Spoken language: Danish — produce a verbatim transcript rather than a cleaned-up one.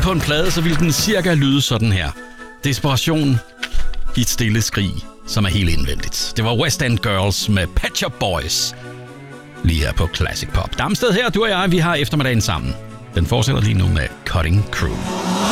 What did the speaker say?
på en plade, så ville den cirka lyde sådan her. Desperation i et stille skrig, som er helt indvendigt. Det var West End Girls med Pet Shop Boys. Lige her på Classic Pop. Damsted her, du og jeg, vi har eftermiddagen sammen. Den fortsætter lige nu med Cutting Crew.